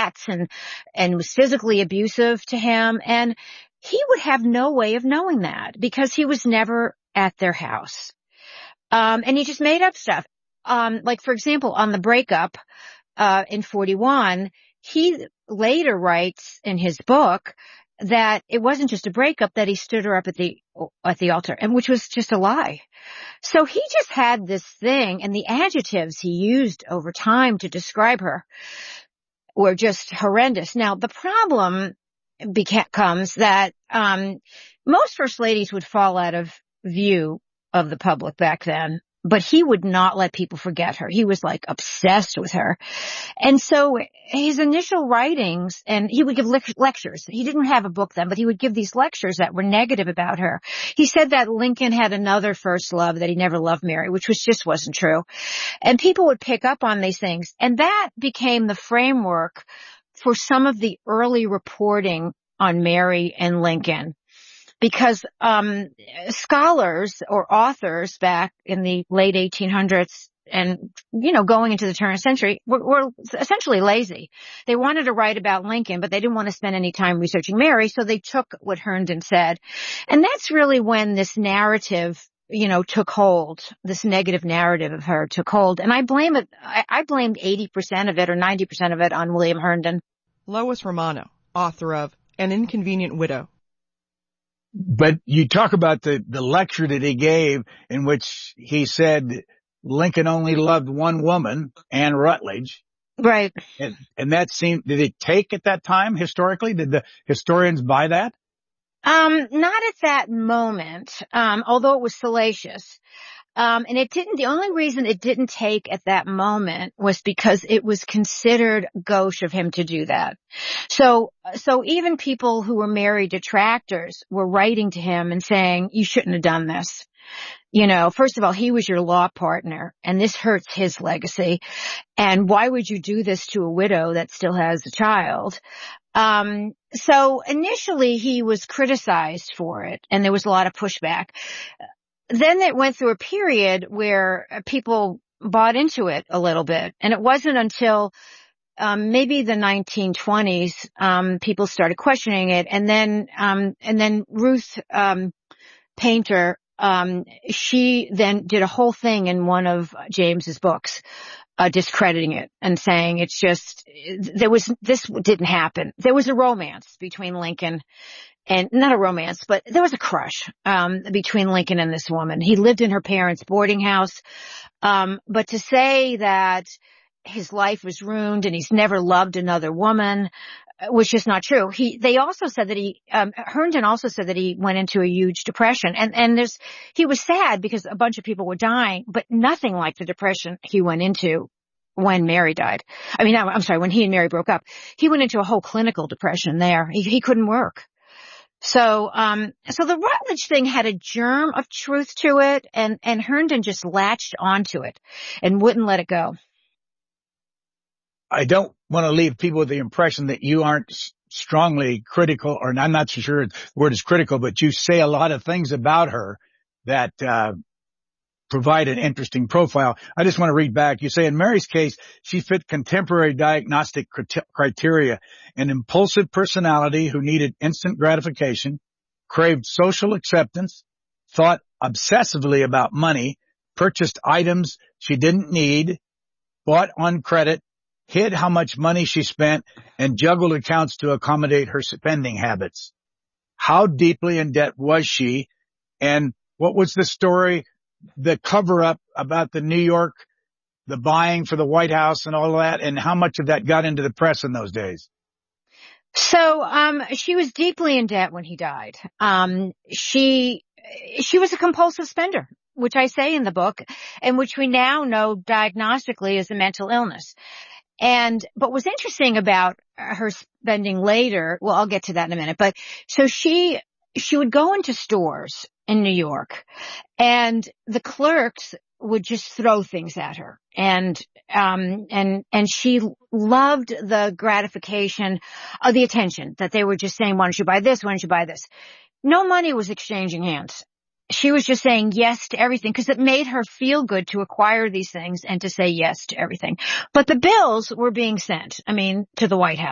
bats and was physically abusive to him. And he would have no way of knowing that because he was never at their house. And he just made up stuff. Like, for example, on the breakup, in 41, he later writes in his book that it wasn't just a breakup, that he stood her up at the altar, and which was just a lie. So he just had this thing, and the adjectives he used over time to describe her were just horrendous. Now, the problem comes that, most first ladies would fall out of view of the public back then, but he would not let people forget her. He was like obsessed with her. And so his initial writings, and he would give lectures. He didn't have a book then, but he would give these lectures that were negative about her. He said that Lincoln had another first love, that he never loved Mary, which wasn't true. And people would pick up on these things. And that became the framework for some of the early reporting on Mary and Lincoln. Because scholars or authors back in the late 1800s and, going into the turn of the century were essentially lazy. They wanted to write about Lincoln, but they didn't want to spend any time researching Mary, so they took what Herndon said. And that's really when this narrative, took hold. This negative narrative of her took hold. And I blame it. I blamed 80% of it or 90% of it on William Herndon. Lois Romano, author of An Inconvenient Widow. But you talk about the lecture that he gave in which he said Lincoln only loved one woman, Anne Rutledge. Right. And that did it take at that time historically? Did the historians buy that? Not at that moment, although it was salacious. And the only reason it didn't take at that moment was because it was considered gauche of him to do that. So even people who were Mary detractors were writing to him and saying, you shouldn't have done this. First of all, he was your law partner, and this hurts his legacy. And why would you do this to a widow that still has a child? So initially he was criticized for it, and there was a lot of pushback. Then it went through a period where people bought into it a little bit. And it wasn't until maybe the 1920s people started questioning it. And then Ruth Painter, she then did a whole thing in one of James's books, discrediting it and saying this didn't happen. There was a romance between Lincoln and not a romance, but there was a crush, between Lincoln and this woman. He lived in her parents' boarding house. But to say that his life was ruined and he's never loved another woman was just not true. Herndon also said that he went into a huge depression, and he was sad because a bunch of people were dying, but nothing like the depression he went into when Mary died. I'm sorry, when he and Mary broke up. He went into a whole clinical depression there. He couldn't work. So the Rutledge thing had a germ of truth to it, and Herndon just latched onto it and wouldn't let it go. I don't want to leave people with the impression that you aren't strongly critical, or I'm not so sure the word is critical, but you say a lot of things about her that, provide an interesting profile. I just want to read back. You say in Mary's case, she fit contemporary diagnostic criteria: an impulsive personality who needed instant gratification, craved social acceptance, thought obsessively about money, purchased items she didn't need, bought on credit, hid how much money she spent, and juggled accounts to accommodate her spending habits. How deeply in debt was she? And what was the story, the cover-up about the New York, the buying for the White House and all that, and how much of that got into the press in those days? So, she was deeply in debt when he died. She was a compulsive spender, which I say in the book, and which we now know diagnostically as a mental illness. But what's interesting about her spending later, well, I'll get to that in a minute, but so she would go into stores in New York, and the clerks would just throw things at her. And she loved the gratification of the attention that they were just saying, why don't you buy this? Why don't you buy this? No money was exchanging hands. She was just saying yes to everything because it made her feel good to acquire these things and to say yes to everything. But the bills were being sent, to the White House.